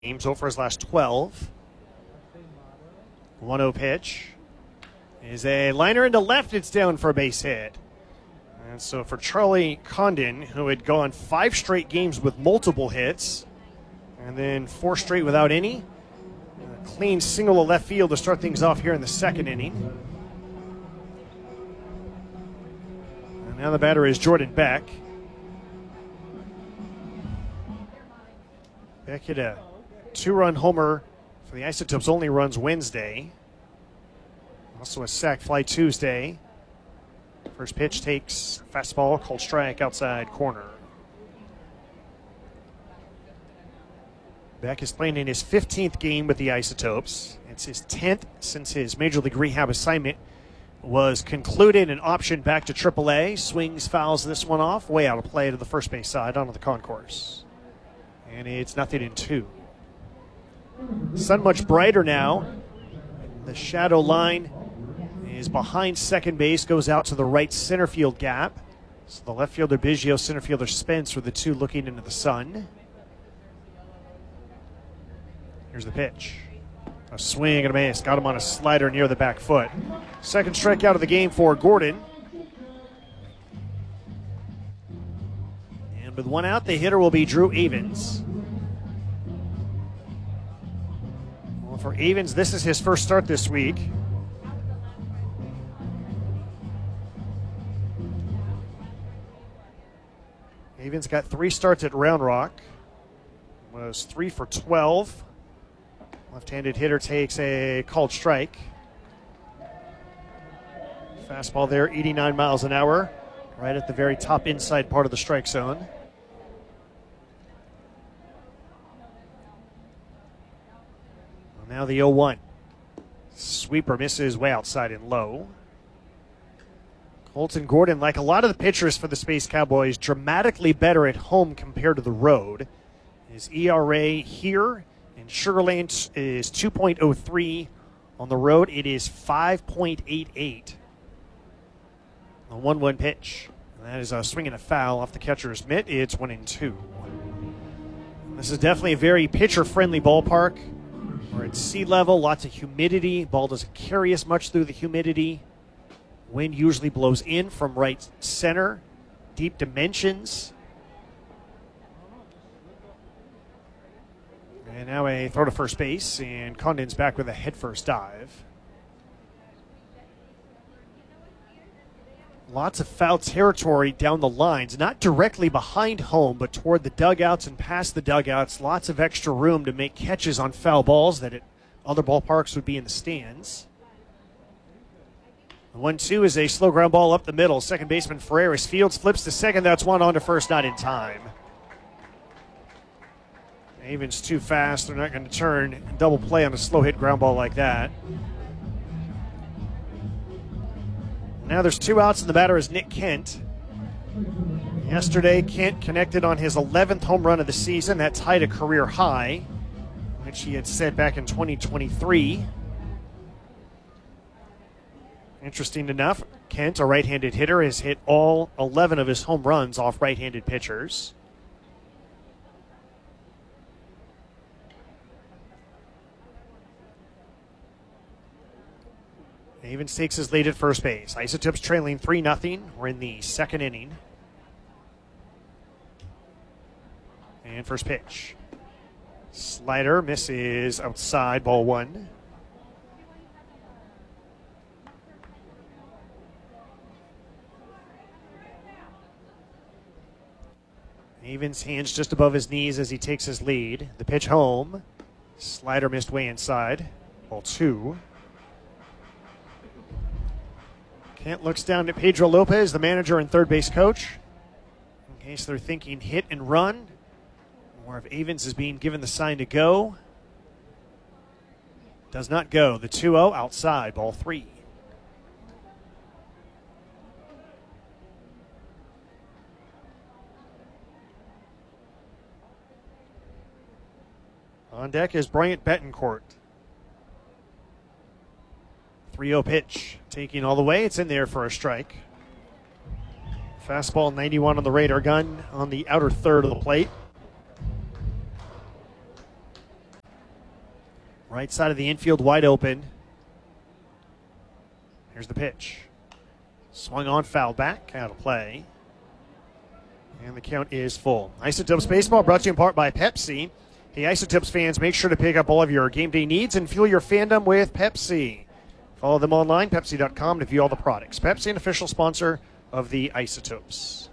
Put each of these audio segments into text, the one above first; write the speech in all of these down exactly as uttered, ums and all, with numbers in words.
games, over his last twelve. one oh pitch is a liner into left. It's down for a base hit. And so for Charlie Condon, who had gone five straight games with multiple hits, and then four straight without any, a clean single to left field to start things off here in the second inning. And now the batter is Jordan Beck. Beck hit a two-run homer for the Isotopes only runs Wednesday. Also a sac fly Tuesday. First pitch takes fastball, called strike outside corner. Beck is playing in his fifteenth game with the Isotopes. It's his tenth since his Major League Rehab assignment was concluded and optioned back to triple A. Swings, fouls this one off, way out of play to the first base side onto the concourse. And it's nothing in two. Sun much brighter now. The shadow line is behind second base, goes out to the right center field gap. So the left fielder Biggio, center fielder Spence were the two looking into the sun. Here's the pitch. A swing and a miss. Got him on a slider near the back foot. Second strikeout of the game for Gordon. And with one out, the hitter will be Drew Avens. Well, for Avens, this is his first start this week. Avens got three starts at Round Rock. Was three for twelve. Left-handed hitter takes a called strike. Fastball there, eighty-nine miles an hour, right at the very top inside part of the strike zone. Well, now the oh one. Sweeper misses way outside and low. Colton Gordon, like a lot of the pitchers for the Space Cowboys, dramatically better at home compared to the road. His E R A here in Sugar Land is two point oh three. On the road, it is five point eight eight. A one one pitch. And that is a swing and a foul off the catcher's mitt. It's one and two. This is definitely a very pitcher-friendly ballpark. We're at sea level, lots of humidity. Ball doesn't carry as much through the humidity. Wind usually blows in from right center. Deep dimensions. And now a throw to first base, and Condon's back with a headfirst dive. Lots of foul territory down the lines, not directly behind home, but toward the dugouts and past the dugouts. Lots of extra room to make catches on foul balls that at other ballparks would be in the stands. The one two is a slow ground ball up the middle. Second baseman Ferreras fields, flips to second. That's one on to first, not in time. Avens too fast. They're not going to turn and double play on a slow hit ground ball like that. Now there's two outs, and the batter is Nick Kent. Yesterday, Kent connected on his eleventh home run of the season. That tied a career high, which he had set back in twenty twenty-three. Interesting enough, Kent, a right-handed hitter, has hit all eleven of his home runs off right-handed pitchers. Avens takes his lead at first base. Isotopes trailing three nothing. We're in the second inning. And first pitch. Slider misses outside, ball one. Avens hands just above his knees as he takes his lead. The pitch home. Slider missed way inside. Ball two. Kent looks down at Pedro Lopez, the manager and third base coach, in case they're thinking hit and run, or if Avens is being given the sign to go. Does not go. The two oh outside, ball three. On deck is Bryant Betancourt. three oh pitch, taking all the way. It's in there for a strike. Fastball ninety-one on the radar gun on the outer third of the plate. Right side of the infield wide open. Here's the pitch. Swung on, foul back, out of play. And the count is full. Isotopes Baseball brought to you in part by Pepsi. Hey, Isotopes fans, make sure to pick up all of your game day needs and fuel your fandom with Pepsi. Follow them online, Pepsi dot com, to view all the products. Pepsi, an official sponsor of the Isotopes.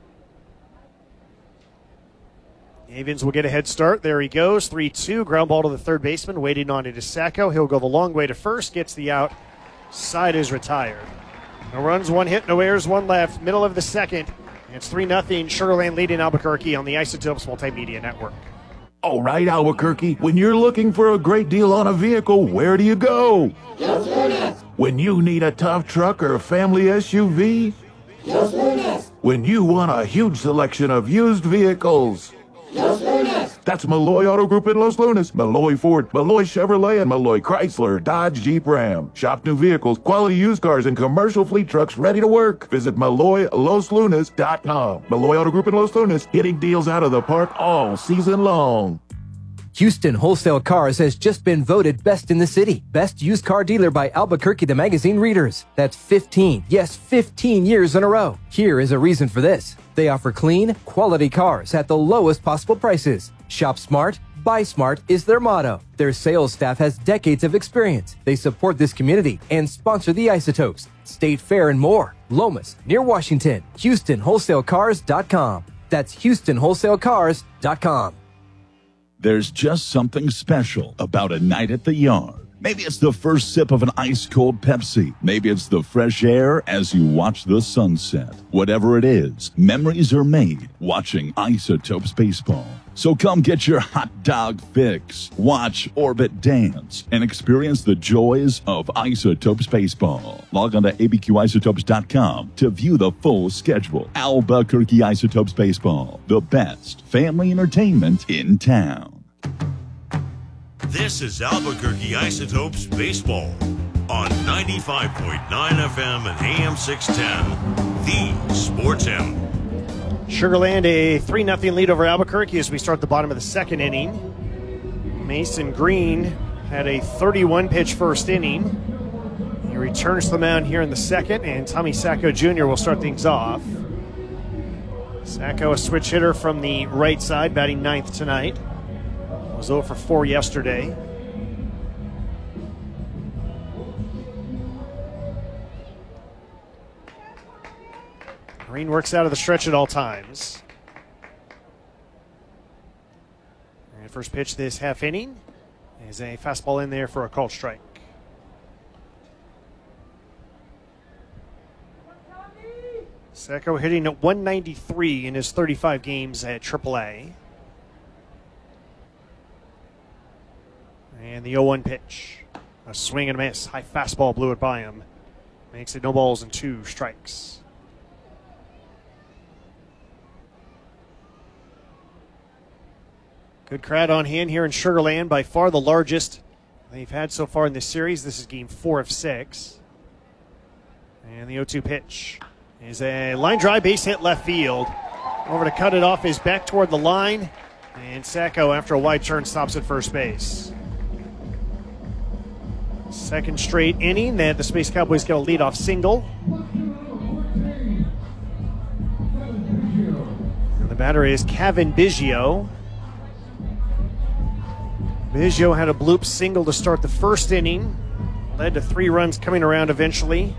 Avens will get a head start. There he goes, three two. Ground ball to the third baseman, waiting on it is Sacco. He'll go the long way to first, gets the out. Side is retired. No runs, one hit, no errors, one left. Middle of the second. It's three nothing. Sugar Land leading Albuquerque on the Isotopes Multimedia Network. All right, Albuquerque, when you're looking for a great deal on a vehicle, where do you go? Los Lunas. When you need a tough truck or a family S U V? Los Lunas. When you want a huge selection of used vehicles? Los Lunas. That's Malloy Auto Group in Los Lunas, Malloy Ford, Malloy Chevrolet, and Malloy Chrysler, Dodge, Jeep, Ram. Shop new vehicles, quality used cars, and commercial fleet trucks ready to work. Visit Malloy Los Lunas dot com. Malloy Auto Group in Los Lunas, hitting deals out of the park all season long. Houston Wholesale Cars has just been voted best in the city. Best used car dealer by Albuquerque the Magazine readers. That's fifteen, yes, fifteen years in a row. Here is a reason for this. They offer clean, quality cars at the lowest possible prices. Shop smart, buy smart is their motto. Their sales staff has decades of experience. They support this community and sponsor the Isotopes, State Fair, and more. Lomas, near Washington. Houston Wholesale Cars dot com. That's Houston Wholesale Cars dot com. There's just something special about a night at the yard. Maybe it's the first sip of an ice-cold Pepsi. Maybe it's the fresh air as you watch the sunset. Whatever it is, memories are made watching Isotopes Baseball. So come get your hot dog fix, watch Orbit dance, and experience the joys of Isotopes Baseball. Log on to A B Q isotopes dot com to view the full schedule. Albuquerque Isotopes Baseball, the best family entertainment in town. This is Albuquerque Isotopes Baseball on ninety-five point nine F M and A M six ten, the Sports Animal. Sugar Land a three nothing lead over Albuquerque as we start the bottom of the second inning. Mason Green had a thirty-one pitch first inning. He returns to the mound here in the second, and Tommy Sacco Junior will start things off. Sacco, a switch hitter from the right side, batting ninth tonight. Was zero for four yesterday. Green works out of the stretch at all times. And first pitch this half inning is a fastball in there for a called strike. Sacco hitting at one ninety-three in his thirty-five games at triple A. And the oh one pitch. A swing and a miss. High fastball blew it by him. Makes it no balls and two strikes. Good crowd on hand here in Sugar Land. By far the largest they've had so far in this series. This is game four of six. And the oh two pitch is a line drive, base hit left field. Over to cut it off is back toward the line. And Sacco, after a wide turn, stops at first base. Second straight inning that the Space Cowboys get a leadoff single. And the batter is Kevin Biggio. Biggio had a bloop single to start the first inning. Led to three runs coming around eventually.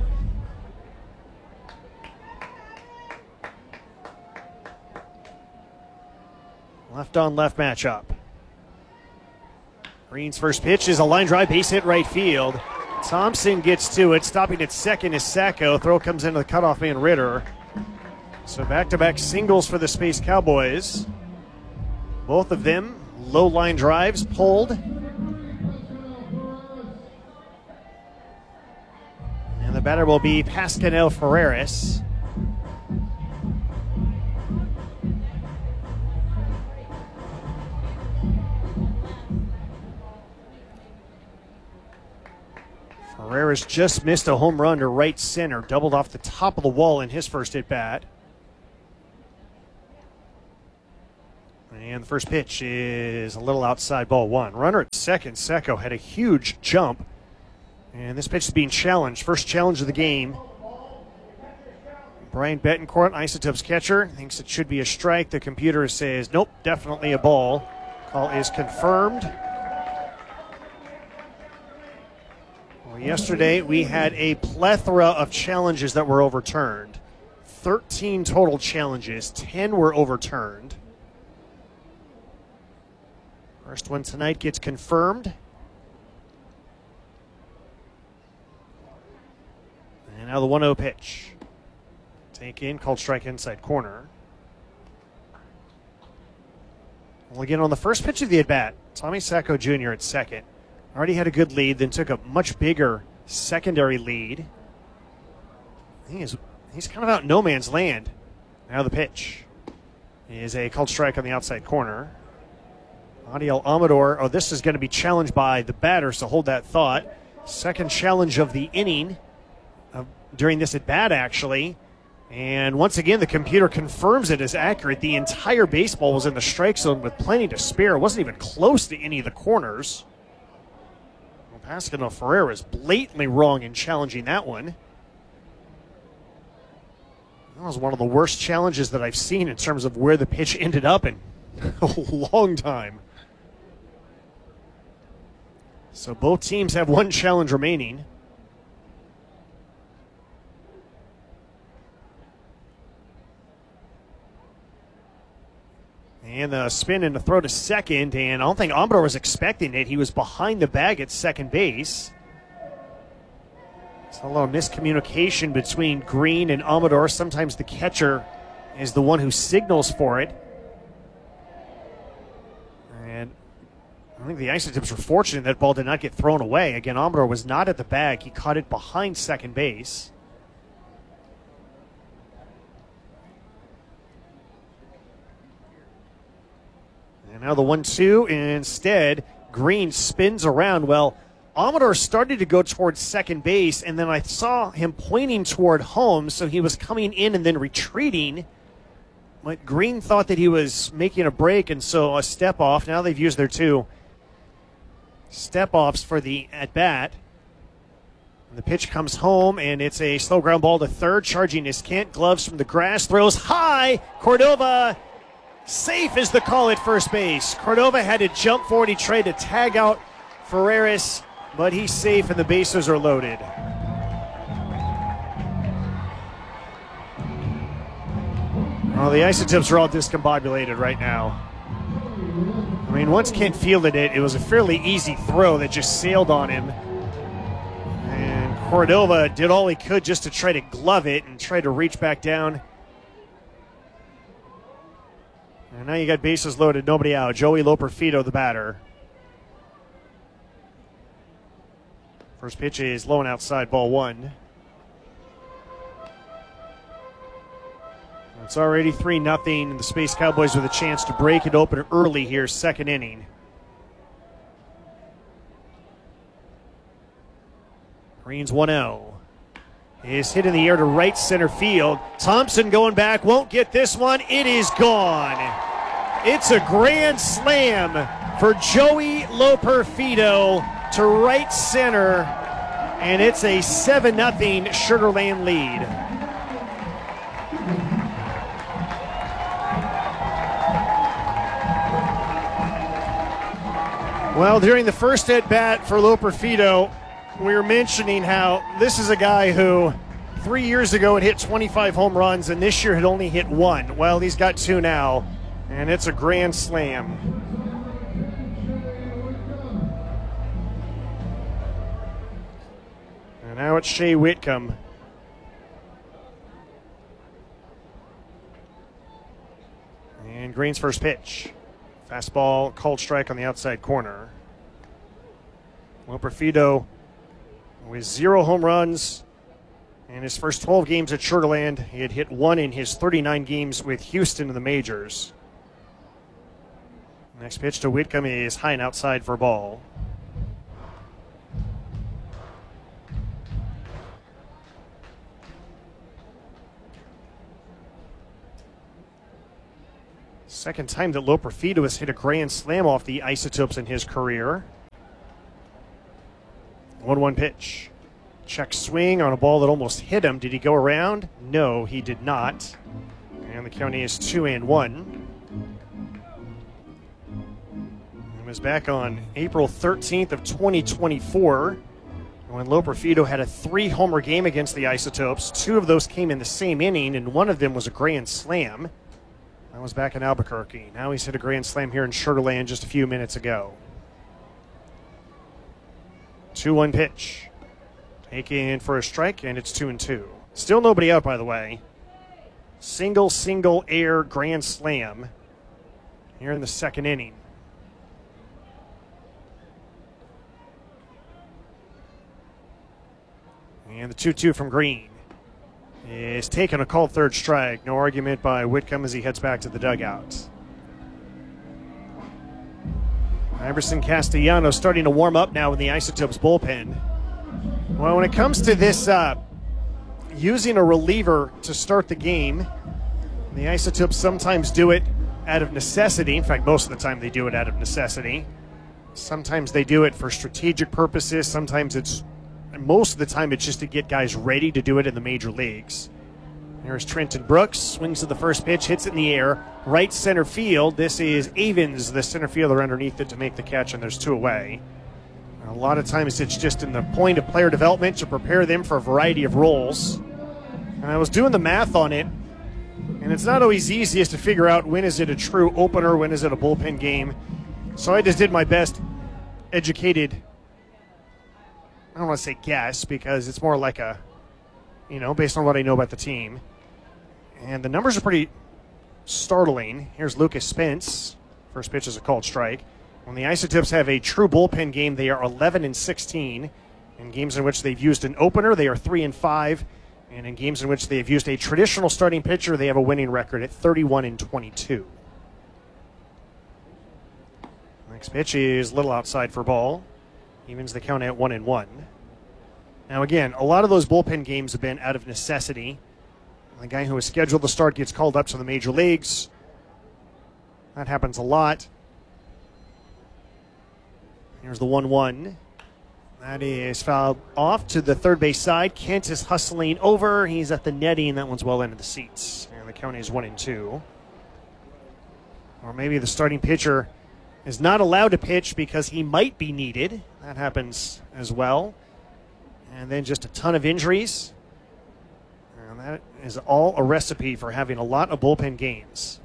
Left on left matchup. Green's first pitch is a line drive, base hit right field. Thompson gets to it. Stopping at second is Sacco. Throw comes into the cutoff man Ritter. So back-to-back singles for the Space Cowboys. Both of them low line drives pulled. And the batter will be Pascanel Ferreras. Ferreras just missed a home run to right center, doubled off the top of the wall in his first at bat. And And the first pitch is a little outside, ball one. Runner at second, Secco had a huge jump. And this pitch is being challenged. First challenge of the game. Brian Betancourt, Isotopes catcher, thinks it should be a strike. The computer says, nope, definitely a ball. Call is confirmed. Well, yesterday we had a plethora of challenges that were overturned. thirteen total challenges, ten were overturned. First one tonight gets confirmed. And now the one oh pitch. Take in, called strike inside corner. Well, again, on the first pitch of the at-bat, Tommy Secco Junior at second. Already had a good lead, then took a much bigger secondary lead. He is, he's kind of out in no man's land. Now the pitch is a called strike on the outside corner. Adiel Amador, oh, this is going to be challenged by the batter, so hold that thought. Second challenge of the inning uh, during this at-bat, actually. And once again, the computer confirms it as accurate. The entire baseball was in the strike zone with plenty to spare. It wasn't even close to any of the corners. Well, Pascal Ferreira is blatantly wrong in challenging that one. That was one of the worst challenges that I've seen in terms of where the pitch ended up in a long time. So both teams have one challenge remaining. And the spin and the throw to second, and I don't think Amador was expecting it. He was behind the bag at second base. It's a little miscommunication between Green and Amador. Sometimes the catcher is the one who signals for it. And I think the Isotopes were fortunate that ball did not get thrown away. Again, Amador was not at the bag. He caught it behind second base. And now the one two. Instead, Green spins around. Well, Amador started to go towards second base, and then I saw him pointing toward home, so he was coming in and then retreating. But Green thought that he was making a break, and so a step off. Now they've used their two step offs for the at-bat. And the pitch comes home, and it's a slow ground ball to third. Charging is Kent. Gloves from the grass. Throws high. Cordova. Safe is the call at first base. Cordova had to jump forward. He tried to tag out Ferreras, but he's safe and the bases are loaded. Well, the Isotopes are all discombobulated right now. I mean, once Kent fielded it, it was a fairly easy throw that just sailed on him. And Cordova did all he could just to try to glove it and try to reach back down. And now you got bases loaded, nobody out. Joey Loperfido, the batter. First pitch is low and outside, ball one. It's already three nothing. The Space Cowboys with a chance to break it open early here, second inning. Green's one oh. Is hit in the air to right center field. Thompson going back, won't get this one. It is gone. It's a grand slam for Joey Loperfido to right center, and it's a seven nothing Sugar Land lead. Well, during the first at-bat for Loperfido, we were mentioning how this is a guy who three years ago had hit twenty-five home runs and this year had only hit one. Well, he's got two now, and it's a grand slam. And now it's Shea Whitcomb. And Green's first pitch. Fastball, called strike on the outside corner. Loperfido with zero home runs in his first twelve games at Sugar Land. He had hit one in his thirty-nine games with Houston in the majors. Next pitch to Whitcomb is high and outside for a ball. Second time that Loperfido has hit a grand slam off the Isotopes in his career. one one pitch. Check swing on a ball that almost hit him. Did he go around? No, he did not. And the count is two and one. He was back on April thirteenth of twenty twenty-four when Loperfido had a three-homer game against the Isotopes. Two of those came in the same inning, and one of them was a grand slam. That was back in Albuquerque. Now he's hit a grand slam here in Sugar Land just a few minutes ago. two one pitch. Taken for a strike, and it's two and two. Still nobody out, by the way. Single, single air grand slam here in the second inning. And the two two from Green is taking a called third strike. No argument by Whitcomb as he heads back to the dugout. Iverson Castellanos starting to warm up now in the Isotopes bullpen. Well, when it comes to this, uh, using a reliever to start the game, the Isotopes sometimes do it out of necessity. In fact, most of the time they do it out of necessity. Sometimes they do it for strategic purposes. Sometimes it's, most of the time it's just to get guys ready to do it in the major leagues. There's Trenton Brooks, swings to the first pitch, hits it in the air, right center field. This is Avens, the center fielder underneath it to make the catch, and there's two away. A lot of times it's just in the point of player development to prepare them for a variety of roles. And I was doing the math on it, and it's not always easiest to figure out when is it a true opener, when is it a bullpen game. So I just did my best educated, I don't want to say guess, because it's more like a, you know, based on what I know about the team. And the numbers are pretty startling. Here's Lucas Spence. First pitch is a called strike. When the Isotopes have a true bullpen game, they are eleven and sixteen. In games in which they've used an opener, they are three and five. And in games in which they've used a traditional starting pitcher, they have a winning record at thirty-one and twenty-two. Next pitch is a little outside for ball. Evens the count at one and one. Now again, a lot of those bullpen games have been out of necessity. The guy who was scheduled to start gets called up to the major leagues. That happens a lot. Here's the one one. That is fouled off to the third base side. Kent is hustling over. He's at the netting. That one's well into the seats. And the count is one and two. Or maybe the starting pitcher is not allowed to pitch because he might be needed. That happens as well. And then just a ton of injuries. And that is all a recipe for having a lot of bullpen games.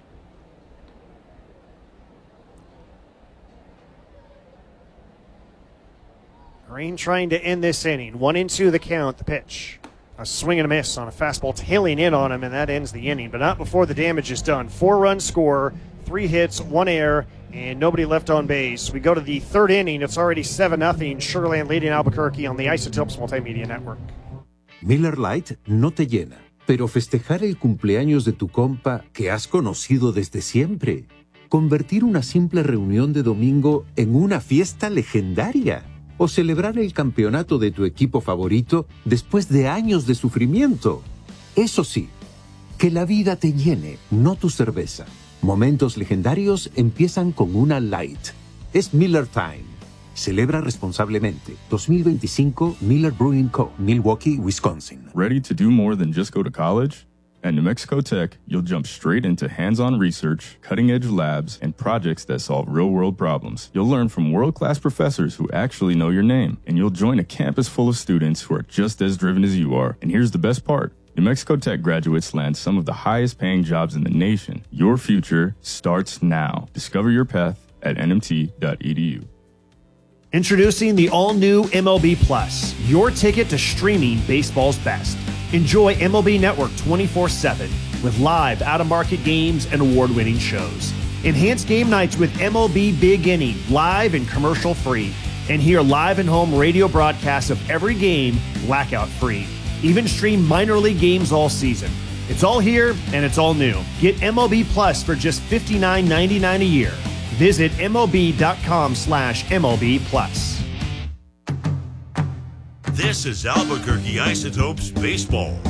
Green trying to end this inning. One and two the count, the pitch. A swing and a miss on a fastball tailing in on him, and that ends the inning. But not before the damage is done. Four-run score, three hits, one error, and nobody left on base. We go to the third inning. It's already seven nothing. Sugar Land leading Albuquerque on the Isotopes Multimedia Network. Miller Lite no te llena, pero festejar el cumpleaños de tu compa que has conocido desde siempre. Convertir una simple reunión de domingo en una fiesta legendaria. O celebrar el campeonato de tu equipo favorito después de años de sufrimiento. Eso sí, que la vida te llene, no tu cerveza. Momentos legendarios empiezan con una Light. Es Miller Time. Celebra responsablemente. dos mil veinticinco Miller Brewing Co., Milwaukee, Wisconsin. Ready to do more than just go to college? At New Mexico Tech, you'll jump straight into hands-on research, cutting-edge labs, and projects that solve real-world problems. You'll learn from world-class professors who actually know your name, and you'll join a campus full of students who are just as driven as you are. And here's the best part. New Mexico Tech graduates land some of the highest-paying jobs in the nation. Your future starts now. Discover your path at N M T dot E D U. Introducing the all-new M L B Plus, your ticket to streaming baseball's best. Enjoy M L B Network twenty-four seven with live out-of-market games and award-winning shows. Enhance game nights with M L B Big Inning, live and commercial-free. And hear live and home radio broadcasts of every game, blackout-free. Even stream minor league games all season. It's all here, and it's all new. Get M L B Plus for just fifty-nine ninety-nine a year. Visit MLB.com slash MLB Plus. This is Albuquerque Isotopes Baseball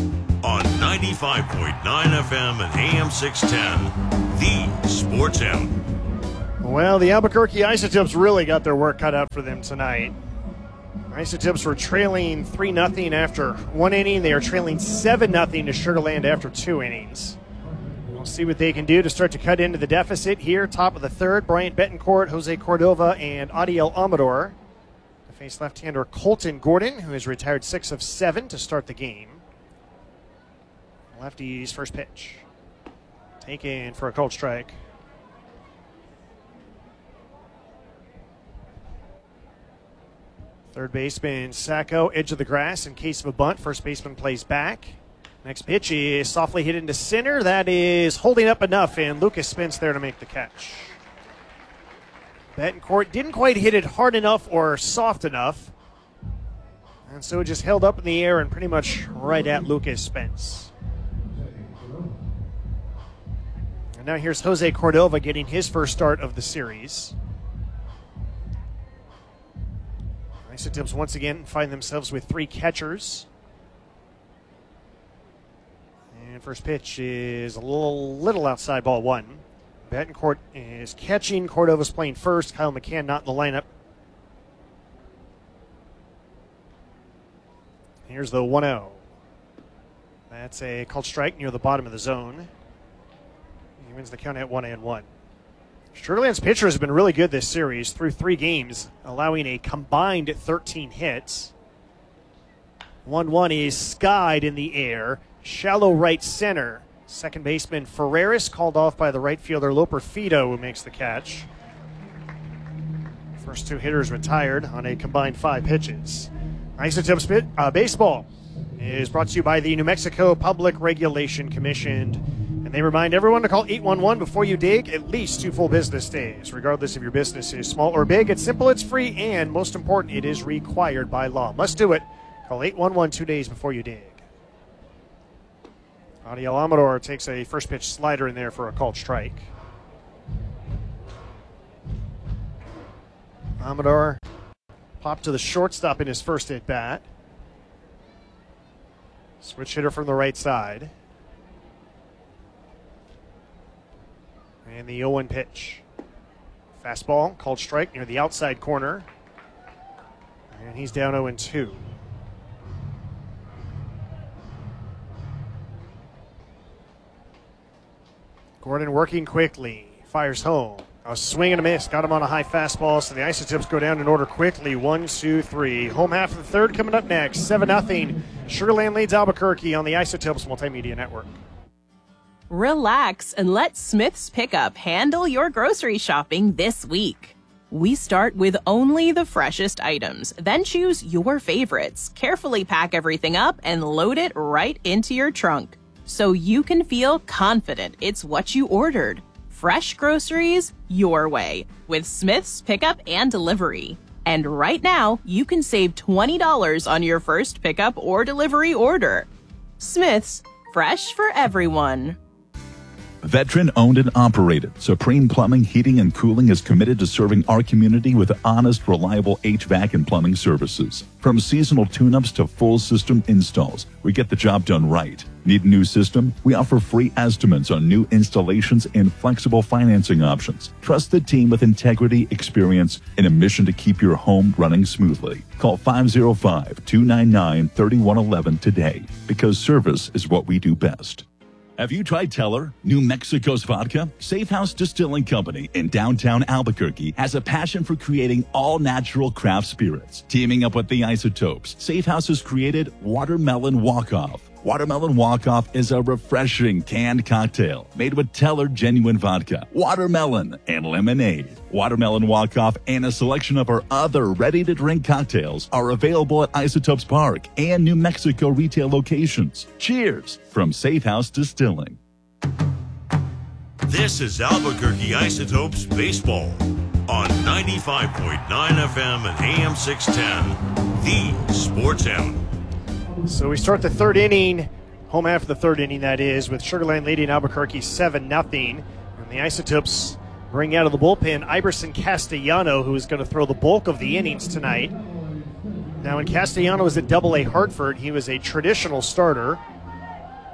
on ninety-five point nine F M and A M six ten, the Sports Animal. Well, the Albuquerque Isotopes really got their work cut out for them tonight. Isotopes were trailing three nothing after one inning. They are trailing seven nothing to Sugar Land after two innings. We'll see what they can do to start to cut into the deficit here. Top of the third, Bryant Betancourt, Jose Cordova, and Adiel Amador to face left-hander Colton Gordon, who has retired six of seven to start the game. Lefty's first pitch. Taken for a called strike. Third baseman Sacco, edge of the grass in case of a bunt. First baseman plays back. Next pitch is softly hit into center. That is holding up enough, and Lucas Spence there to make the catch. Betancourt didn't quite hit it hard enough or soft enough, and so it just held up in the air and pretty much right at Lucas Spence. And now here's Jose Cordova getting his first start of the series. Isotopes once again find themselves with three catchers. And first pitch is a little, little outside, ball one. Betancourt is catching. Cordova's playing first. Kyle McCann not in the lineup. Here's the one oh. That's a called strike near the bottom of the zone. He wins the count at one and one. Sugar Land's pitchers have been really good this series through three games, allowing a combined thirteen hits. one one is skied in the air. Shallow right center. Second baseman Ferreris called off by the right fielder Loper Fido, who makes the catch. First two hitters retired on a combined five pitches. Isotopes bit, uh, Baseball is brought to you by the New Mexico Public Regulation Commission. And they remind everyone to call eight one one before you dig at least two full business days. Regardless if your business is small or big, it's simple, it's free, and most important, it is required by law. Must do it. Call eight one one two days before you dig. Adiel Amador takes a first pitch slider in there for a called strike. Amador popped to the shortstop in his first at bat. Switch hitter from the right side. And the oh one pitch. Fastball, called strike near the outside corner. And he's down oh and two. Gordon working quickly. Fires home. A swing and a miss. Got him on a high fastball, so the Isotopes go down in order quickly. One, two, three. Home half of the third coming up next. seven nothing. Sugar Land leads Albuquerque on the Isotopes Multimedia Network. Relax and let Smith's Pickup handle your grocery shopping this week. We start with only the freshest items, then choose your favorites, carefully pack everything up, and load it right into your trunk so you can feel confident it's what you ordered. Fresh groceries your way with Smith's Pickup and Delivery. And right now, you can save twenty dollars on your first pickup or delivery order. Smith's, fresh for everyone. Veteran owned and operated, Supreme Plumbing, Heating, and Cooling is committed to serving our community with honest, reliable H V A C and plumbing services. From seasonal tune-ups to full system installs, we get the job done right. Need a new system? We offer free estimates on new installations and flexible financing options. Trust the team with integrity, experience, and a mission to keep your home running smoothly. Call five oh five, two nine nine, three one one one today, because service is what we do best. Have you tried Teller, New Mexico's vodka? Safe House Distilling Company in downtown Albuquerque has a passion for creating all-natural craft spirits. Teaming up with the Isotopes, Safe House has created Watermelon Walk-Off. Watermelon Walk-Off is a refreshing canned cocktail made with Teller genuine vodka, watermelon, and lemonade. Watermelon Walk-Off and a selection of our other ready-to-drink cocktails are available at Isotopes Park and New Mexico retail locations. Cheers from Safe House Distilling. This is Albuquerque Isotopes Baseball on ninety-five point nine F M and A M six ten, the Sports Animal. So we start the third inning, home half of the third inning, that is, with Sugar Land leading Albuquerque seven nothing. And the Isotopes bring out of the bullpen Iverson Castellano, who is going to throw the bulk of the innings tonight. Now, when Castellano was at Double A Hartford, he was a traditional starter.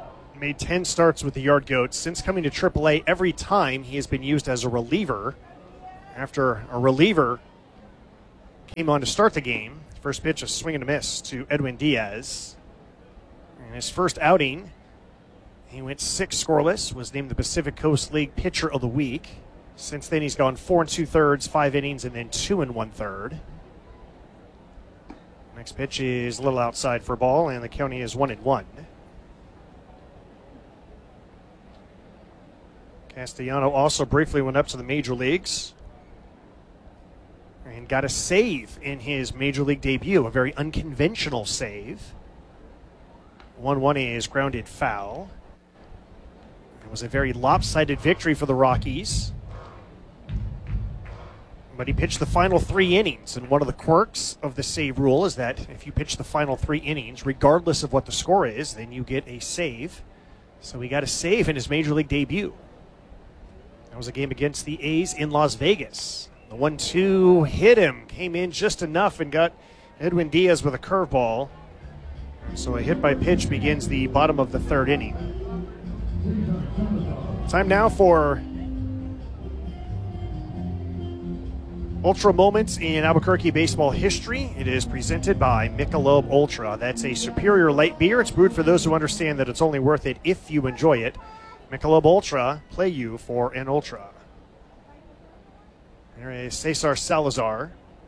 made ten starts with the Yard Goats. Since coming to triple A, every time he has been used as a reliever. After a reliever came on to start the game, first pitch a swing and a miss to Edwin Diaz. In his first outing, he went six scoreless, was named the Pacific Coast League Pitcher of the Week. Since then, he's gone four and two thirds, five innings, and then two and one third. Next pitch is a little outside for a ball, and the county is one and one. Castellano also briefly went up to the major leagues and got a save in his major league debut, a very unconventional save. one one is grounded foul. It was a very lopsided victory for the Rockies. But he pitched the final three innings, and one of the quirks of the save rule is that if you pitch the final three innings, regardless of what the score is, then you get a save. So he got a save in his major league debut. That was a game against the A's in Las Vegas. The one two hit him, came in just enough and got Edwin Diaz with a curveball. So a hit by pitch begins the bottom of the third inning. Time now for Ultra Moments in Albuquerque baseball history. It is presented by Michelob Ultra. That's a superior light beer. It's brewed for those who understand that it's only worth it if you enjoy it. Michelob Ultra, play you for an Ultra. There is Cesar Salazar.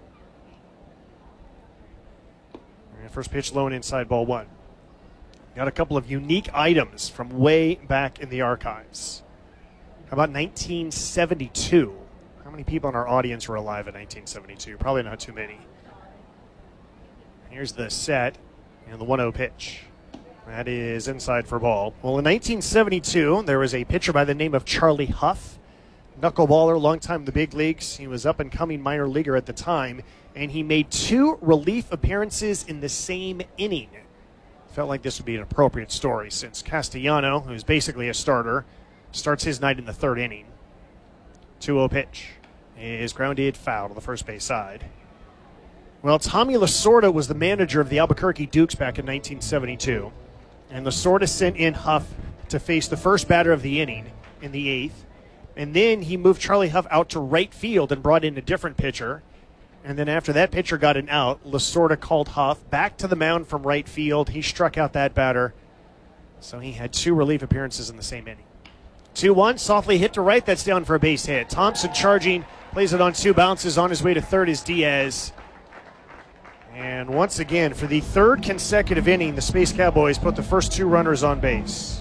And first pitch low and inside, ball one. Got a couple of unique items from way back in the archives. How about nineteen seventy-two? How many people in our audience were alive in nineteen seventy-two? Probably not too many. Here's the set and the one oh pitch. That is inside for ball. Well, in nineteen seventy-two, there was a pitcher by the name of Charlie Huff, knuckleballer, long time in the big leagues. He was up-and-coming minor leaguer at the time, and he made two relief appearances in the same inning. Felt like this would be an appropriate story since Castellano, who's basically a starter, starts his night in the third inning. two oh pitch is grounded foul to the first base side. Well, Tommy Lasorda was the manager of the Albuquerque Dukes back in nineteen seventy-two. And Lasorda sent in Huff to face the first batter of the inning in the eighth. And then he moved Charlie Huff out to right field and brought in a different pitcher. And then after that pitcher got an out, Lasorda called Huff back to the mound from right field. He struck out that batter. So he had two relief appearances in the same inning. two one, softly hit to right. That's down for a base hit. Thompson charging, plays it on two bounces. On his way to third is Diaz. And once again, for the third consecutive inning, the Space Cowboys put the first two runners on base.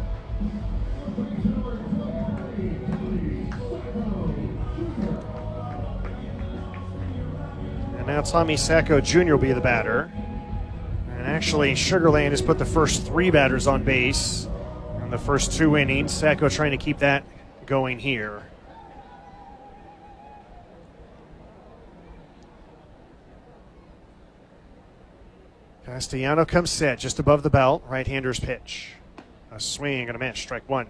And now Tommy Sacco Junior will be the batter. And actually, Sugar Land has put the first three batters on base in the first two innings. Sacco trying to keep that going here. Castellano comes set just above the belt. Right-hander's pitch. A swing and a miss. Strike one.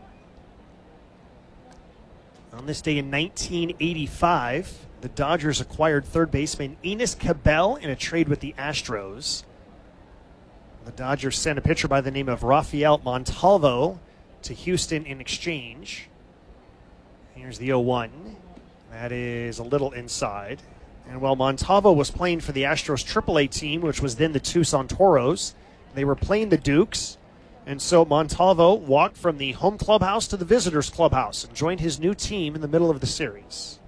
On this day in nineteen eighty-five, the Dodgers acquired third baseman Enos Cabell in a trade with the Astros. The Dodgers sent a pitcher by the name of Rafael Montalvo to Houston in exchange. Here's the oh one. That is a little inside. And while Montalvo was playing for the Astros triple A team, which was then the Tucson Toros, they were playing the Dukes. And so Montalvo walked from the home clubhouse to the visitors clubhouse and joined his new team in the middle of the series.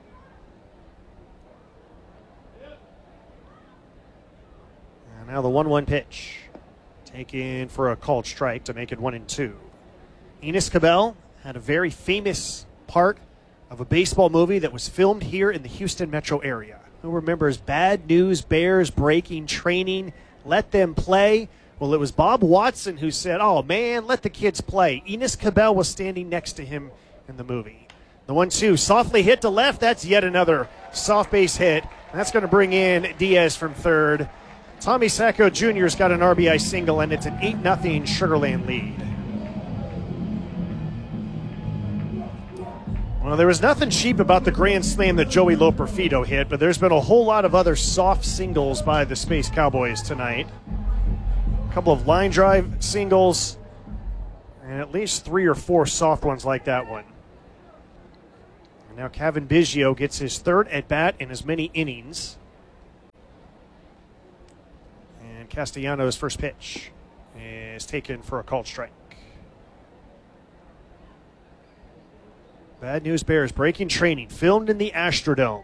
And now the one one pitch. Taken for a called strike to make it one and two. Enos Cabell had a very famous part of a baseball movie that was filmed here in the Houston metro area. Who remembers Bad News Bears breaking training? Let them play. Well, it was Bob Watson who said, oh, man, let the kids play. Enos Cabell was standing next to him in the movie. The one two, softly hit to left. That's yet another soft base hit. That's going to bring in Diaz from third. Tommy Sacco Junior's got an R B I single, and it's an eight nothing Sugar Land lead. Well, there was nothing cheap about the grand slam that Joey Loperfido hit, but there's been a whole lot of other soft singles by the Space Cowboys tonight. A couple of line drive singles, And at least three or four soft ones like that one. And now Cavan Biggio gets his third at bat in as many innings. And Castellanos' first pitch is taken for a called strike. Bad news bears breaking training, filmed in the Astrodome.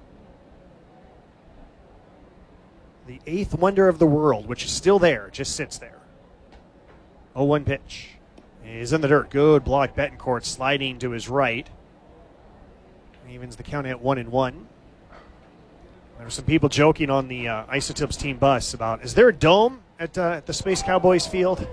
The eighth wonder of the world, which is still there, just sits there. oh one pitch. He's in the dirt. Good block. Betancourt sliding to his right. Evens the count at one and one. There were some people joking on the uh, Isotopes team bus about, is there a dome at, uh, at the Space Cowboys field?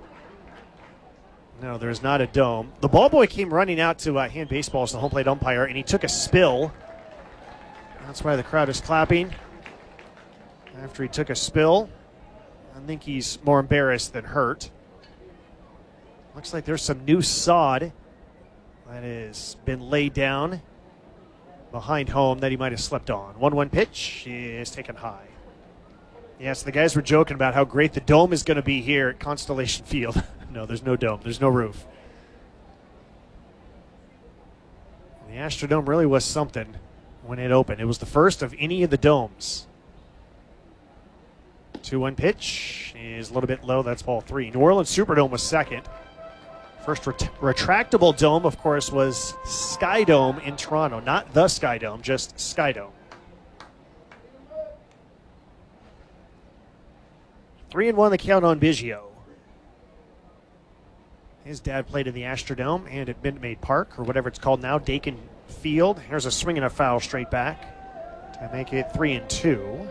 No, there's not a dome. The ball boy came running out to uh, hand baseballs to the home plate umpire, and he took a spill. That's why the crowd is clapping. After he took a spill, I think he's more embarrassed than hurt. Looks like there's some new sod that has been laid down behind home that he might have slept on. one one pitch is taken high. Yes, the guys were joking about how great the dome is going to be here at Constellation Field. No, there's no dome. There's no roof. The Astrodome really was something when it opened. It was the first of any of the domes. two one pitch is a little bit low. That's ball three. New Orleans Superdome was second. First ret- retractable dome, of course, was Skydome in Toronto. Not the Skydome, just Skydome. Three and one the count on Biggio. His dad played in the Astrodome and at Minute Maid Park, or whatever it's called now, Dakin Field. Here's a swing and a foul straight back to make it three and two.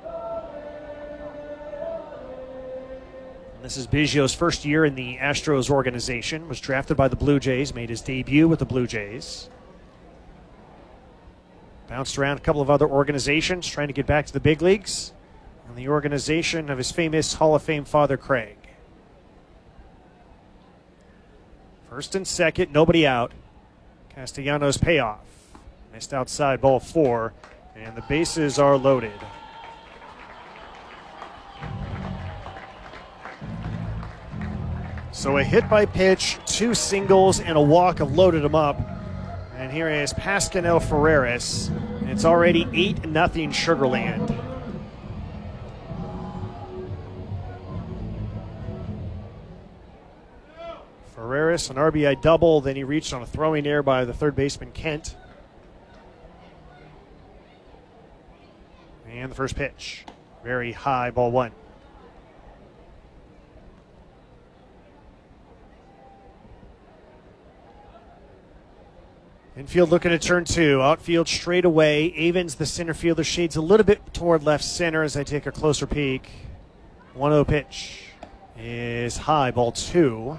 This is Biggio's first year in the Astros organization. Was drafted by the Blue Jays, made his debut with the Blue Jays. Bounced around a couple of other organizations, trying to get back to the big leagues. And the organization of his famous Hall of Fame father, Craig. First and second, nobody out. Castellanos payoff. Missed outside, ball four. And the bases are loaded. So a hit by pitch, two singles, and a walk have loaded him up. And here is Pascal Ferreras. It's already eight nothing Sugarland. Ferreras, an R B I double, then he reached on a throwing error by the third baseman Kent. And the first pitch, very high, ball one. Infield looking to turn two. Outfield straight away. Avens, the center fielder, shades a little bit toward left center as I take a closer peek. one oh pitch is high, ball two.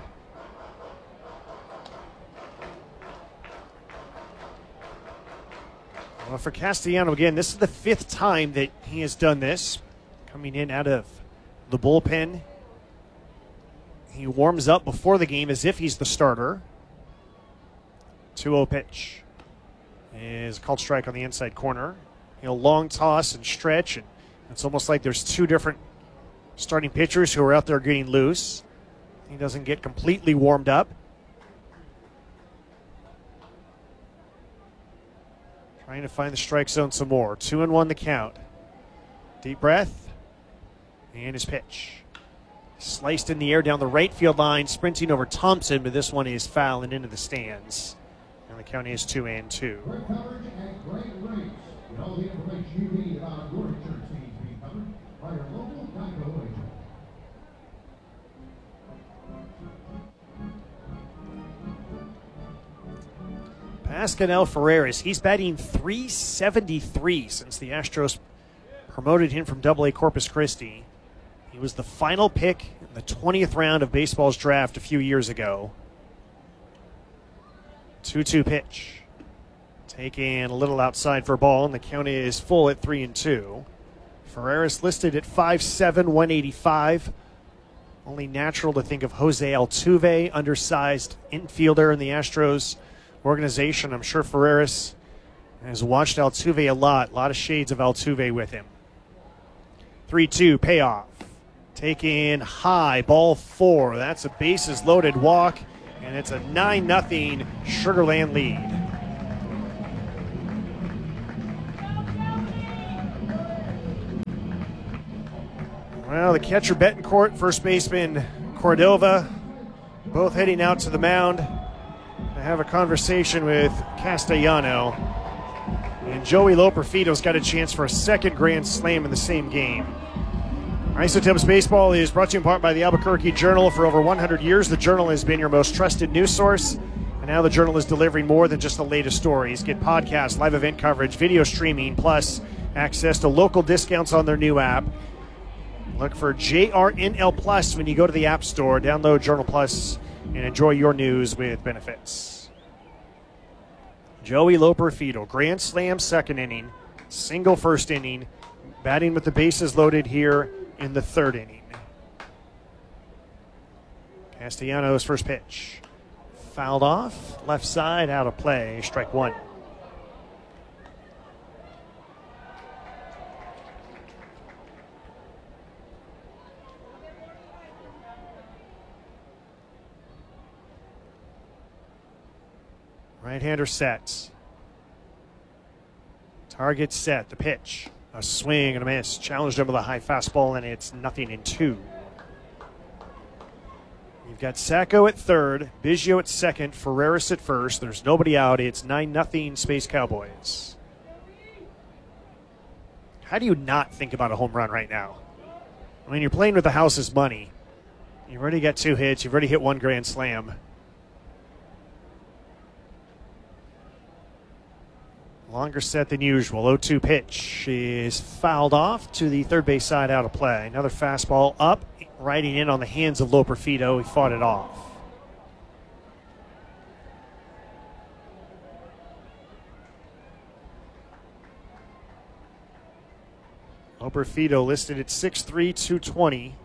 Well, for Castellano, again, this is the fifth time that he has done this. Coming in out of the bullpen. He warms up before the game as if he's the starter. two oh pitch is called strike on the inside corner. He'll long toss and stretch, and it's almost like there's two different starting pitchers who are out there getting loose. He doesn't get completely warmed up. Trying to find the strike zone some more. Two and one the count. Deep breath, and his pitch. Sliced in the air down the right field line, sprinting over Thompson, but this one is foul and into the stands. And the count is two and two. Great coverage and great rates. With all the information you need about your insurance needs being covered by your local Geico agent. Pascal Ferreras, he's batting three seventy-three since the Astros promoted him from double A Corpus Christi. He was the final pick in the twentieth round of baseball's draft a few years ago. two two pitch. Taking a little outside for a ball, and the count is full at three and two. Ferreras listed at five seven, one eighty-five. Only natural to think of Jose Altuve, undersized infielder in the Astros organization. I'm sure Ferreras has watched Altuve a lot. A lot of shades of Altuve with him. three two payoff. Taken high, ball four. That's a bases loaded walk And it's a nine nothing Sugar Land lead. Well, the catcher Betancourt, first baseman Cordova, both heading out to the mound to have a conversation with Castellano. And Joey Loperfito's got a chance for a second grand slam in the same game. Isotopes Baseball is brought to you in part by the Albuquerque Journal. For over one hundred years, the Journal has been your most trusted news source. And now the Journal is delivering more than just the latest stories. Get podcasts, live event coverage, video streaming, plus access to local discounts on their new app. Look for J R N L Plus when you go to the App Store. Download Journal Plus and enjoy your news with benefits. Joey Loperfito, grand slam second inning, single first inning, batting with the bases loaded here in the third inning. Castellanos' first pitch. Fouled off, left side, out of play, strike one. Right-hander sets. Target set. The pitch. A swing and a miss. Challenged him with a high fastball, and it's nothing in two. You've got Sacco at third, Biggio at second, Ferreras at first. There's nobody out. It's nine nothing Space Cowboys. How do you not think about a home run right now? I mean, you're playing with the house's money. You've already got two hits. You've already hit one grand slam. Longer set than usual. oh two pitch is fouled off to the third base side, out of play. Another fastball up, riding in on the hands of Loperfito. He fought it off. Loperfito listed at six three, two twenty.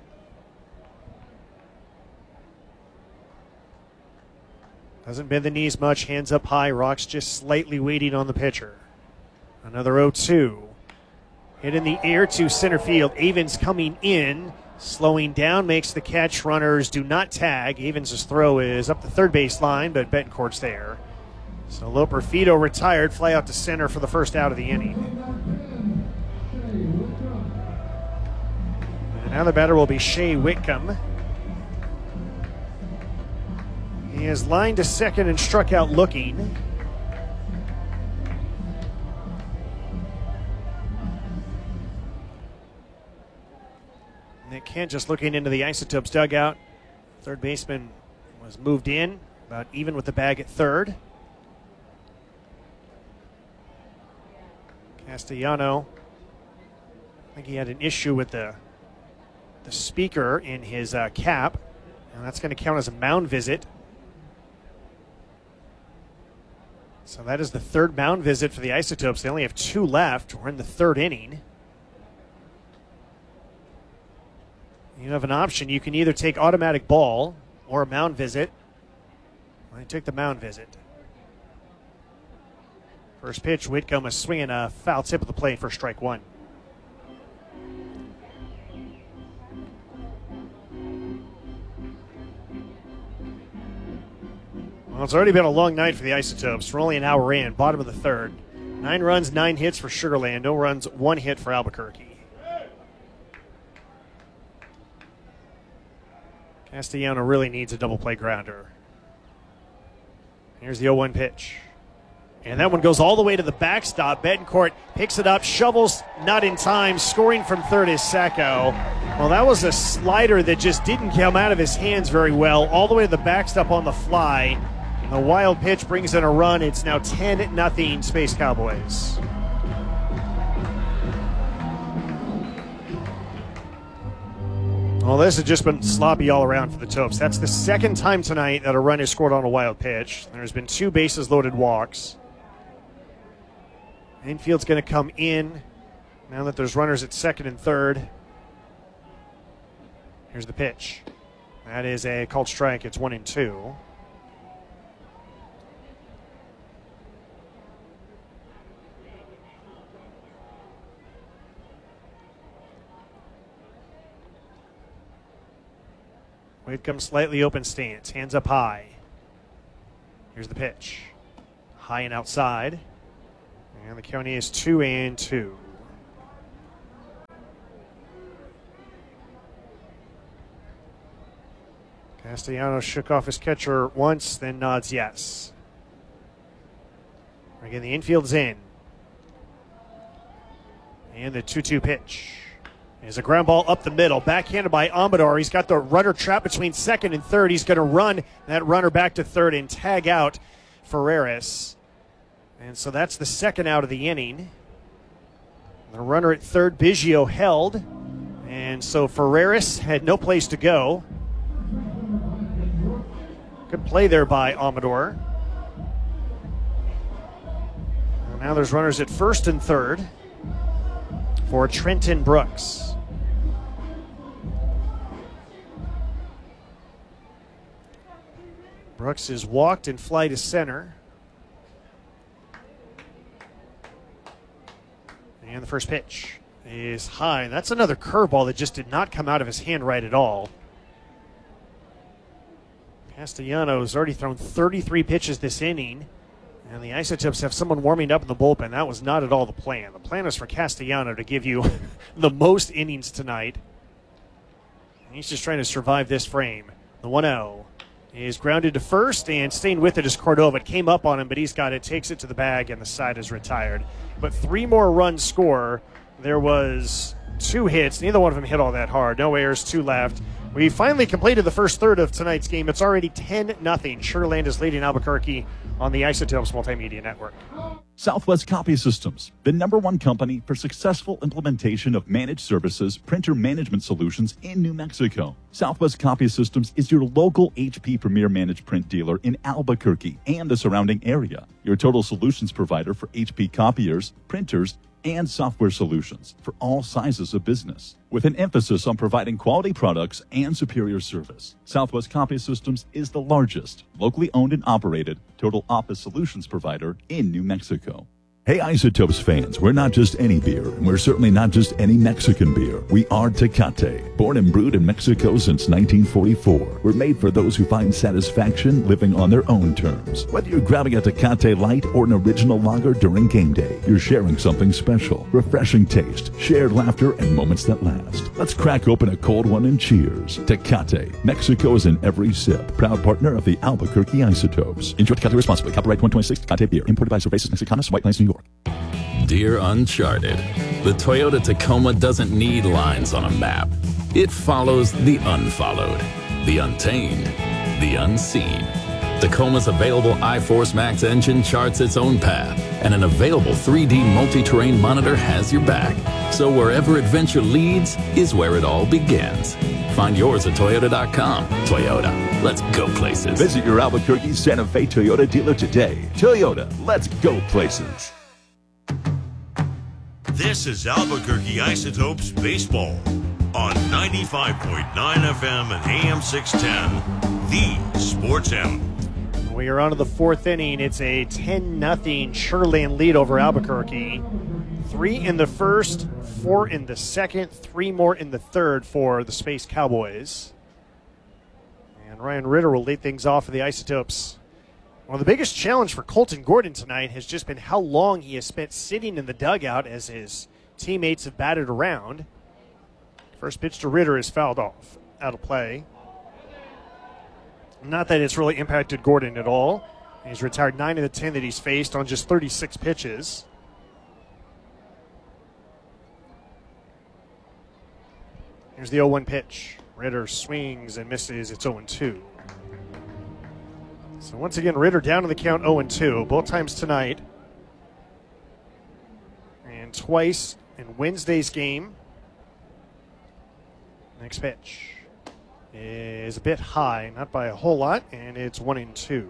Doesn't bend the knees much, hands up high. Rocks just slightly waiting on the pitcher. Another oh two. Hit in the air to center field. Avens coming in, slowing down, makes the catch. Runners do not tag. Avens' throw is up the third base line, but Betancourt's there. So Loperfito retired, fly out to center for the first out of the inning. And now the batter will be Shea Whitcomb. He has lined to second and struck out looking. Nick Kent just looking into the Isotopes dugout. Third baseman was moved in, about even with the bag at third. Castellano, I think he had an issue with the, the speaker in his uh, cap, and that's going to count as a mound visit. So that is the third mound visit for the Isotopes. They only have two left. We're in the third inning. You have an option. You can either take automatic ball or a mound visit. I take the mound visit. First pitch, Whitcomb is swinging a foul tip of the plate for strike one. Well, it's already been a long night for the Isotopes. We're only an hour in, bottom of the third. Nine runs, nine hits for Sugar Land. No runs, one hit for Albuquerque. Castellano really needs a double play grounder. Here's the oh one pitch. And that one goes all the way to the backstop. Betancourt picks it up, shovels, not in time. Scoring from third is Sacco. Well, that was a slider that just didn't come out of his hands very well. All the way to the backstop on the fly. A wild pitch brings in a run. It's now ten nothing Space Cowboys. Well, this has just been sloppy all around for the Topes. That's the second time tonight that a run is scored on a wild pitch. There's been two bases loaded walks. Infield's going to come in now that there's runners at second and third. Here's the pitch. That is a called strike. It's one and two. Whitcomb slightly open stance, hands up high. Here's the pitch. High and outside. And the count is two and two. Castellanos shook off his catcher once, then nods yes. Again, the infield's in. And the two two pitch. Is a ground ball up the middle, backhanded by Amador. He's got the runner trapped between second and third. He's going to run that runner back to third and tag out Ferreras. And so that's the second out of the inning. The runner at third, Biggio, held. And so Ferreras had no place to go. Good play there by Amador. And now there's runners at first and third for Trenton Brooks. Brooks is walked and fly to center. And the first pitch is high. That's another curveball that just did not come out of his hand right at all. Castellanos already thrown thirty-three pitches this inning, and the Isotopes have someone warming up in the bullpen. That was not at all the plan. The plan is for Castellano to give you the most innings tonight. And he's just trying to survive this frame. The one oh is grounded to first, and staying with it is Cordova. It came up on him, but he's got it, takes it to the bag, and the side is retired. But three more runs score. There was two hits. Neither one of them hit all that hard. No errors, two left. We finally completed the first third of tonight's game. It's already ten nothing. Sugar Land is leading Albuquerque on the Isotopes Multimedia Network. Southwest Copy Systems, the number one company for successful implementation of managed services, printer management solutions in New Mexico. Southwest Copy Systems is your local H P Premier Managed Print dealer in Albuquerque and the surrounding area. Your total solutions provider for H P copiers, printers, and software solutions for all sizes of business, with an emphasis on providing quality products and superior service. Southwest Copy Systems is the largest, locally owned and operated total office solutions provider in New Mexico. Hey Isotopes fans, we're not just any beer, and we're certainly not just any Mexican beer. We are Tecate, born and brewed in Mexico since nineteen forty-four. We're made for those who find satisfaction living on their own terms. Whether you're grabbing a Tecate Light or an original lager during game day, you're sharing something special, refreshing taste, shared laughter, and moments that last. Let's crack open a cold one and cheers. Tecate, Mexico is in every sip. Proud partner of the Albuquerque Isotopes. Enjoy Tecate responsibly. Copyright twenty twenty-six Tecate Beer. Imported by Cervezas Mexicanas, White Plains, New York. Dear Uncharted, the Toyota Tacoma doesn't need lines on a map. It follows the unfollowed, the untamed, the unseen. Tacoma's available iForce Max engine charts its own path, and an available three D multi-terrain monitor has your back. So wherever adventure leads is where it all begins. Find yours at Toyota dot com. Toyota, let's go places. Visit your Albuquerque Santa Fe Toyota dealer today. Toyota, let's go places. This is Albuquerque Isotopes Baseball on ninety-five point nine F M and A M six ten, the Sports Animal. We are on to the fourth inning. It's a ten nothing Sugar Land lead over Albuquerque. Three in the first, four in the second, three more in the third for the Space Cowboys. And Ryan Ritter will lead things off for the Isotopes. Well, the biggest challenge for Colton Gordon tonight has just been how long he has spent sitting in the dugout as his teammates have batted around. First pitch to Ritter is fouled off, out of play. Not that it's really impacted Gordon at all. He's retired nine of the ten that he's faced on just thirty-six pitches. Here's the oh one pitch. Ritter swings and misses. It's oh two. So once again, Ritter down to the count oh two, both times tonight. And twice in Wednesday's game. Next pitch is a bit high, not by a whole lot, and it's one and two.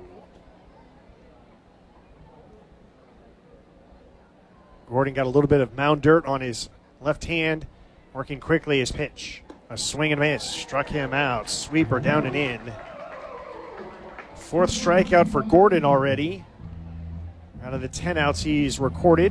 Gordon got a little bit of mound dirt on his left hand, working quickly his pitch. A swing and miss, struck him out. Sweeper down and in. Fourth strikeout for Gordon already. Out of the ten outs he's recorded.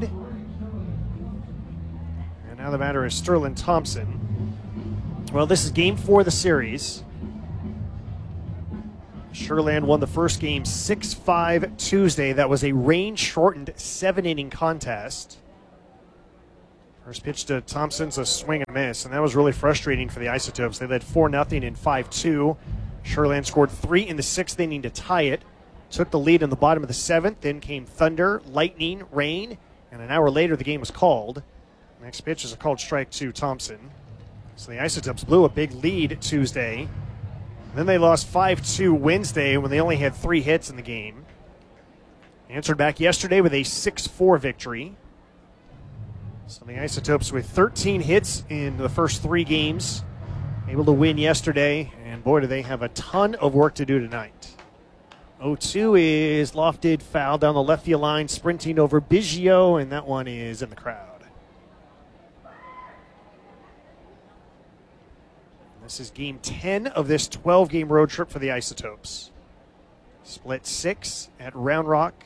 And now the batter is Sterling Thompson. Well, this is game four of the series. Sugarland won the first game six five Tuesday. That was a rain-shortened seven-inning contest. First pitch to Thompson's a swing and a miss, and that was really frustrating for the Isotopes. They led four nothing in five two. Sugarland scored three in the sixth inning to tie it. Took the lead in the bottom of the seventh. Then came thunder, lightning, rain, and an hour later the game was called. Next pitch is a called strike to Thompson. So the Isotopes blew a big lead Tuesday. Then they lost five two Wednesday when they only had three hits in the game. Answered back yesterday with a six four victory. So the Isotopes with thirteen hits in the first three games, able to win yesterday, and boy, do they have a ton of work to do tonight. oh two is lofted, foul down the left field line, sprinting over Biggio, and that one is in the crowd. This is game ten of this twelve-game road trip for the Isotopes. Split six at Round Rock.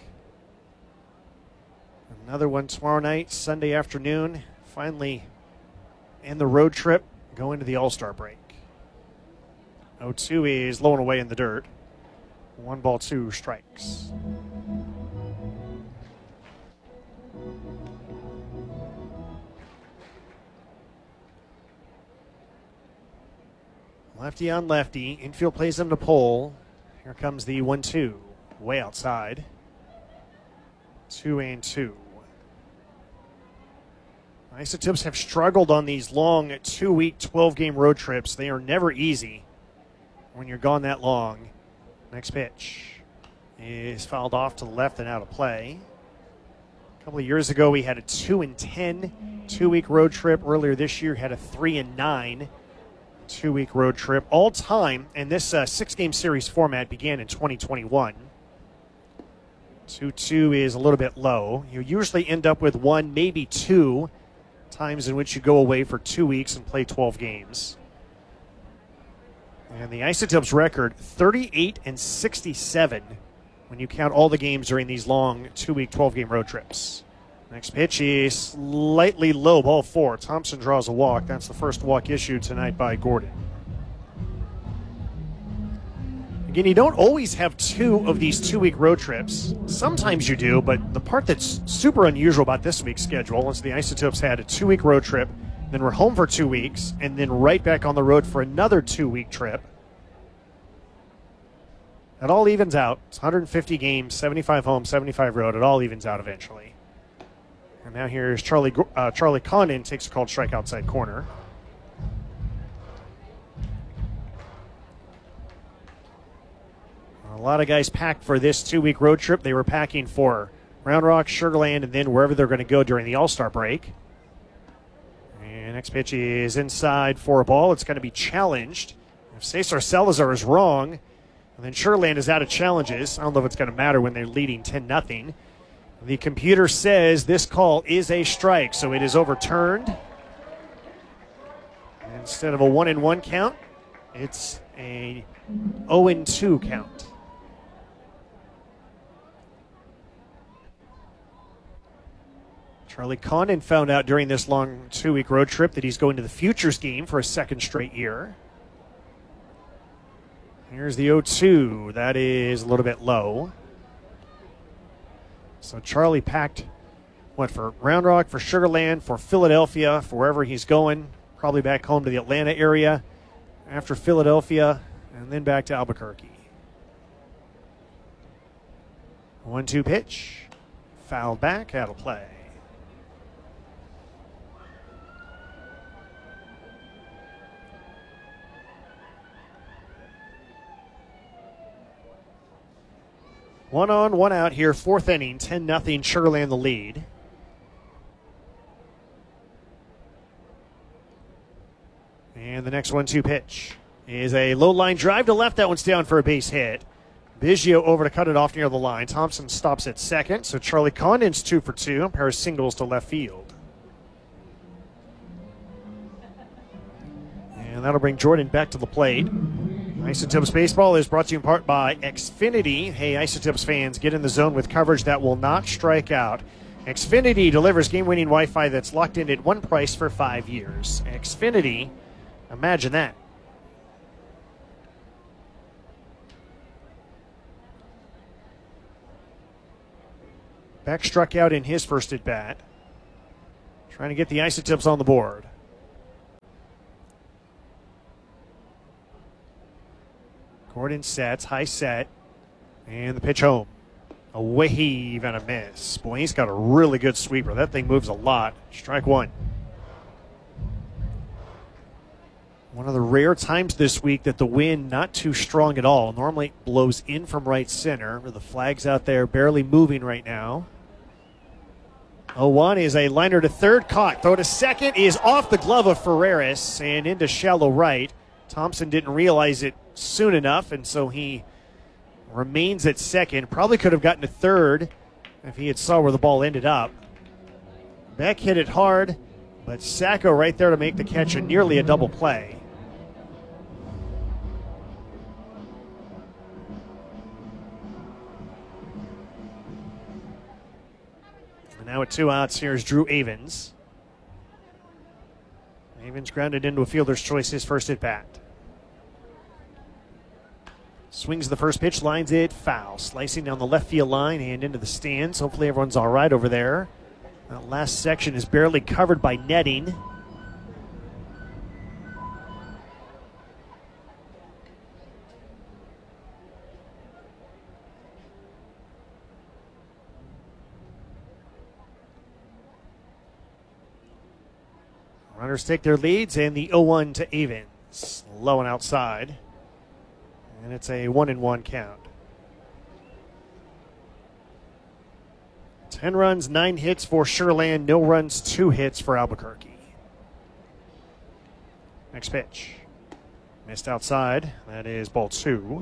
Another one tomorrow night, Sunday afternoon. Finally end the road trip, go into the All-Star break. oh two is low and away in the dirt. One ball, two strikes. Lefty on lefty. Infield plays him to pole. Here comes the one two. Way outside. Two and two. Isotopes have struggled on these long two-week, twelve-game road trips. They are never easy when you're gone that long. Next pitch is fouled off to the left and out of play. A couple of years ago, we had a two and ten two-week road trip. Earlier this year, had a three and nine two-week road trip. All time, and this uh, six-game series format began in twenty twenty-one. two two is a little bit low. You usually end up with one, maybe two times in which you go away for two weeks and play twelve games. And the Isotopes record, thirty-eight and sixty-seven when you count all the games during these long two-week, twelve-game road trips. Next pitch is slightly low, ball four. Thompson draws a walk. That's the first walk issued tonight by Gordon. Again, you don't always have two of these two-week road trips. Sometimes you do, but the part that's super unusual about this week's schedule is the Isotopes had a two-week road trip, then we're home for two weeks, and then right back on the road for another two-week trip. It all evens out. It's one hundred fifty games, seventy-five home, seventy-five road. It all evens out eventually. And now here's Charlie uh, Charlie Condon takes a called strike outside corner. A lot of guys packed for this two-week road trip. They were packing for Round Rock, Sugarland, and then wherever they're going to go during the All-Star break. And next pitch is inside for a ball. It's going to be challenged. If Cesar Salazar is wrong, and then Sugarland is out of challenges, I don't know if it's going to matter when they're leading ten nothing. The computer says this call is a strike, so it is overturned. Instead of a one and one count, it's a oh and two count. Charlie Condon found out during this long two-week road trip that he's going to the Futures game for a second straight year. Here's the oh two. That is a little bit low. So Charlie packed, what, for Round Rock, for Sugarland, for Philadelphia, for wherever he's going, probably back home to the Atlanta area, after Philadelphia, and then back to Albuquerque. one two pitch. Fouled back, out of play. One on, one out here, fourth inning, ten nothing, Sugarland the lead. And the next one two pitch is a low line drive to left. That one's down for a base hit. Biggio over to cut it off near the line. Thompson stops at second, so Charlie Condon's two for two, a pair of singles to left field. And that'll bring Jordan back to the plate. Isotopes Baseball is brought to you in part by Xfinity. Hey, Isotopes fans, get in the zone with coverage that will not strike out. Xfinity delivers game-winning Wi-Fi that's locked in at one price for five years. Xfinity, imagine that. Beck struck out in his first at bat. Trying to get the Isotopes on the board. Gordon sets, high set, and the pitch home. A wave and a miss. Boy, he's got a really good sweeper. That thing moves a lot. Strike one. One of the rare times this week that the wind not too strong at all. Normally it blows in from right center. The flag's out there barely moving right now. oh one is a liner to third, caught. Throw to second is off the glove of Ferreras and into shallow right. Thompson didn't realize it soon enough, and so he remains at second. Probably could have gotten to third if he had saw where the ball ended up. Beck hit it hard, but Sacco right there to make the catch, and nearly a double play. And now at two outs, here's Drew Avens. Avens grounded into a fielder's choice his first at bat. Swings the first pitch, lines it foul. Slicing down the left field line and into the stands. Hopefully everyone's all right over there. That last section is barely covered by netting. Runners take their leads, and the oh one to Avens. Low and outside. And it's a one and one count. Ten runs, nine hits for Sherland. No runs, two hits for Albuquerque. Next pitch. Missed outside. That is ball two.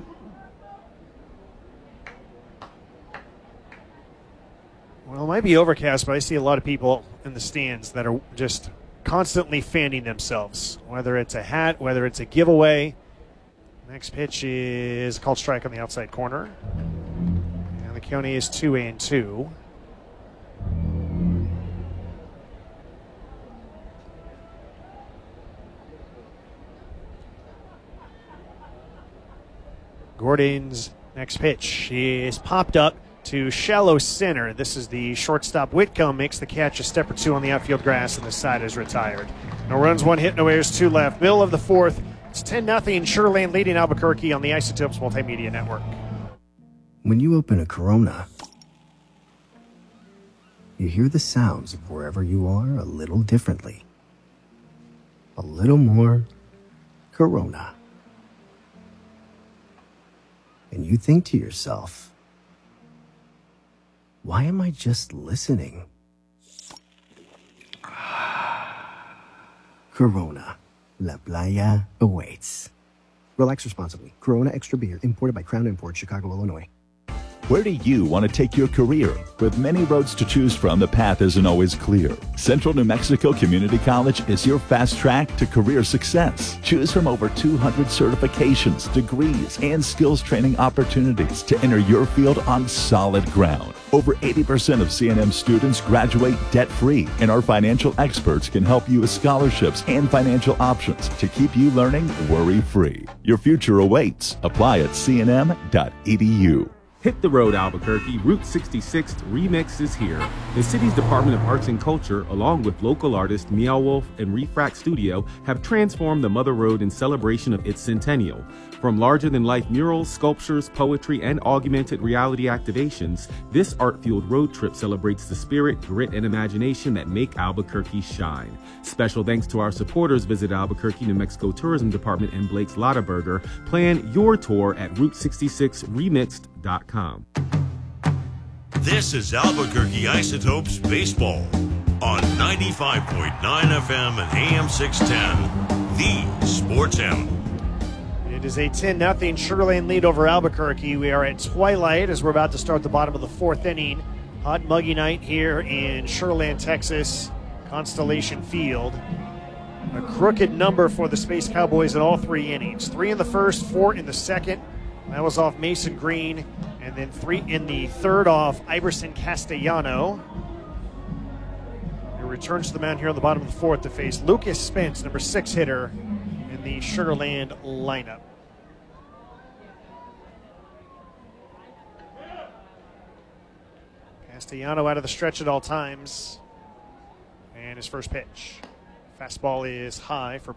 Well, it might be overcast, but I see a lot of people in the stands that are just constantly fanning themselves. Whether it's a hat, whether it's a giveaway. Next pitch is called strike on the outside corner. And the count is two and two. Gordon's next pitch is popped up to shallow center. This is the shortstop. Whitcomb makes the catch a step or two on the outfield grass, and the side is retired. No runs, one hit, no errors, two left. Middle of the fourth. It's ten nothing. Sherland leading Albuquerque on the Isotopes Multimedia Network. When you open a Corona, you hear the sounds of wherever you are a little differently. A little more Corona. And you think to yourself, why am I just listening? Corona. La Playa awaits. Relax responsibly. Corona Extra Beer, imported by Crown Imports, Chicago, Illinois. Where do you want to take your career? With many roads to choose from, the path isn't always clear. Central New Mexico Community College is your fast track to career success. Choose from over two hundred certifications, degrees, and skills training opportunities to enter your field on solid ground. Over eighty percent of C N M students graduate debt-free, and our financial experts can help you with scholarships and financial options to keep you learning worry-free. Your future awaits. Apply at c n m dot e d u. Hit the road, Albuquerque. Route sixty-six Remix is here. The city's Department of Arts and Culture, along with local artist Meow Wolf and Refract Studio, have transformed the Mother Road in celebration of its centennial. From larger-than-life murals, sculptures, poetry, and augmented reality activations, this art-fueled road trip celebrates the spirit, grit, and imagination that make Albuquerque shine. Special thanks to our supporters. Visit Albuquerque, New Mexico Tourism Department and Blake's Lotta Burger. Plan your tour at route sixty-six remixed dot com. This is Albuquerque Isotopes Baseball on ninety-five point nine F M and A M six ten, the Sports Animal. It is a ten nothing Sherland lead over Albuquerque. We are at twilight as we're about to start the bottom of the fourth inning. Hot, muggy night here in Sherland, Texas, Constellation Field. A crooked number for the Space Cowboys in all three innings. Three in the first, four in the second. That was off Mason Green. And then three in the third off Iverson Castellano. He returns to the mound here on the bottom of the fourth to face Lucas Spence, number six hitter in the Sugarland lineup. Castellano out of the stretch at all times. And his first pitch. Fastball is high for